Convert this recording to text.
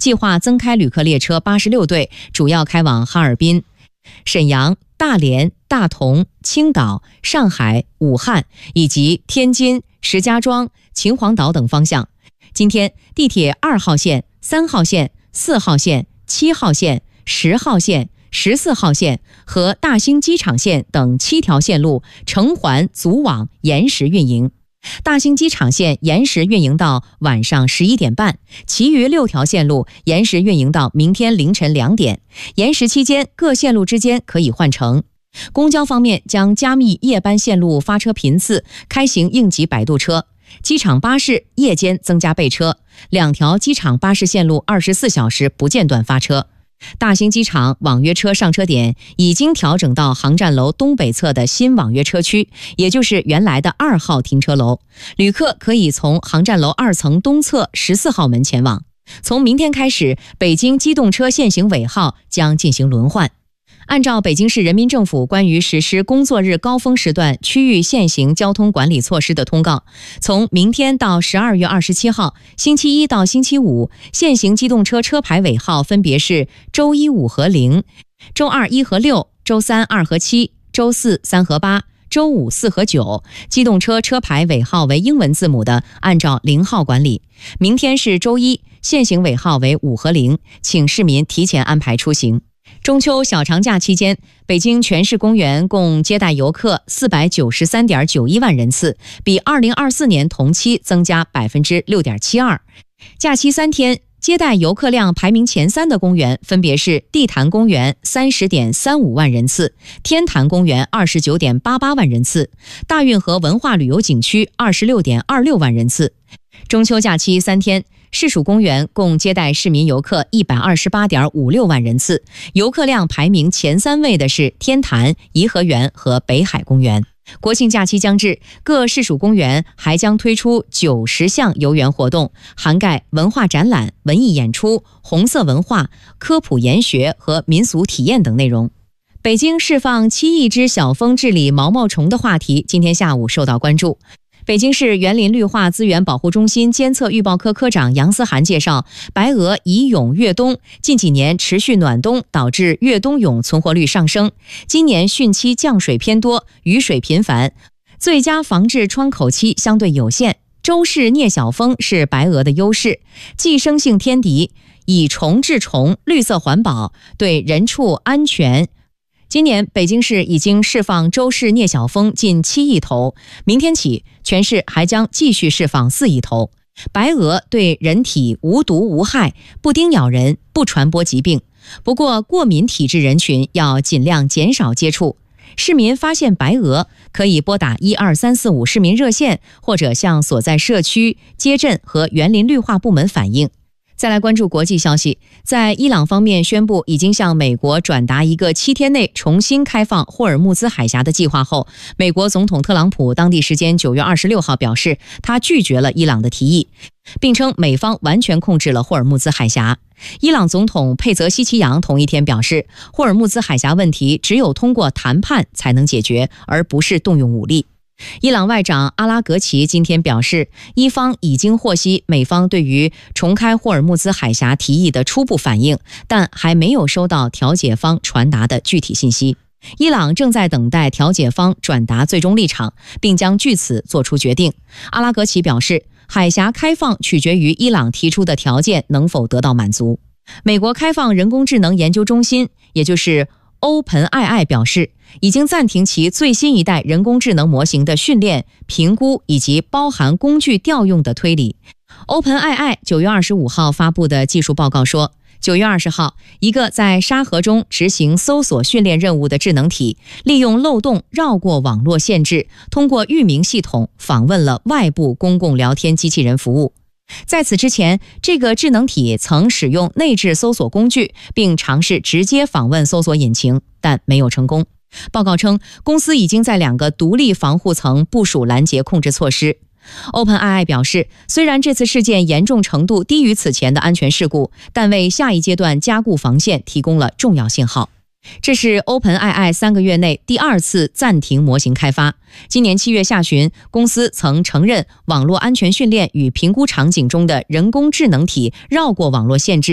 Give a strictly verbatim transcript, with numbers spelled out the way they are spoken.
计划增开旅客列车八十六对，主要开往哈尔滨、沈阳、大连、大同、青岛、上海、武汉以及天津、石家庄、秦皇岛等方向。今天，地铁二号线、三号线、四号线、七号线、十号线、十四号线和大兴机场线等七条线路成环组网延时运营。大兴机场线延时运营到晚上十一点半，其余六条线路延时运营到明天凌晨两点。延时期间，各线路之间可以换乘。公交方面将加密夜班线路发车频次，开行应急摆渡车。机场巴士夜间增加备车，两条机场巴士线路二十四小时不间断发车。大兴机场网约车上车点已经调整到航站楼东北侧的新网约车区，也就是原来的二号停车楼。旅客可以从航站楼二层东侧十四号门前往。从明天开始，北京机动车限行尾号将进行轮换。按照北京市人民政府关于实施工作日高峰时段区域限行交通管理措施的通告，从明天到十二月二十七号，星期一到星期五，限行机动车车牌尾号分别是周一五和零，周二一和六，周三二和七，周四三和八，周五四和九。机动车车牌尾号为英文字母的，按照零号管理。明天是周一，限行尾号为五和零，请市民提前安排出行。中秋小长假期间，北京全市公园共接待游客四百九十三点九一万人次，比二零二四年同期增加百分之六点七二。假期三天，接待游客量排名前三的公园分别是地坛公园三十点三五万人次，天坛公园二十九点八八万人次，大运河文化旅游景区二十六点二六万人次。中秋假期三天，市属公园共接待市民游客一百二十八点五六万人次，游客量排名前三位的是天坛、颐和园和北海公园。国庆假期将至，各市属公园还将推出九十项游园活动，涵盖文化展览、文艺演出、红色文化、科普研学和民俗体验等内容。北京释放七亿只小蜂治理毛毛虫的话题，今天下午受到关注。北京市园林绿化资源保护中心监测预报科科长杨思涵介绍，白鹅蚁蛹越冬，近几年持续暖冬导致越冬蛹存活率上升，今年汛期降水偏多，雨水频繁，最佳防治窗口期相对有限。周氏啮小蜂是白鹅的优势，寄生性天敌，以虫治虫，绿色环保，对人畜安全。今年北京市已经释放周氏啮小蜂近七亿头，明天起全市还将继续释放四亿头。白鹅对人体无毒无害，不叮咬人，不传播疾病。不过过敏体质人群要尽量减少接触。市民发现白鹅可以拨打一二三四五市民热线，或者向所在社区、街镇和园林绿化部门反映。再来关注国际消息，在伊朗方面宣布已经向美国转达一个七天内重新开放霍尔木兹海峡的计划后，美国总统特朗普当地时间九月二十六号表示，他拒绝了伊朗的提议，并称美方完全控制了霍尔木兹海峡。伊朗总统佩泽希奇扬同一天表示，霍尔木兹海峡问题只有通过谈判才能解决，而不是动用武力。伊朗外长阿拉格齐今天表示，伊方已经获悉美方对于重开霍尔木兹海峡提议的初步反应，但还没有收到调解方传达的具体信息。伊朗正在等待调解方转达最终立场，并将据此做出决定。阿拉格齐表示，海峡开放取决于伊朗提出的条件能否得到满足。美国开放人工智能研究中心，也就是OpenAI 表示，已经暂停其最新一代人工智能模型的训练、评估以及包含工具调用的推理。OpenAI 九月二十五号发布的技术报告说，九月二十号，一个在沙盒中执行搜索训练任务的智能体，利用漏洞绕过网络限制，通过域名系统访问了外部公共聊天机器人服务。在此之前，这个智能体曾使用内置搜索工具，并尝试直接访问搜索引擎，但没有成功。报告称，公司已经在两个独立防护层部署拦截控制措施。OpenAI 表示，虽然这次事件严重程度低于此前的安全事故，但为下一阶段加固防线提供了重要信号。这是 OpenAI 三个月内第二次暂停模型开发。今年七月下旬，公司曾承认网络安全训练与评估场景中的人工智能体绕过网络限制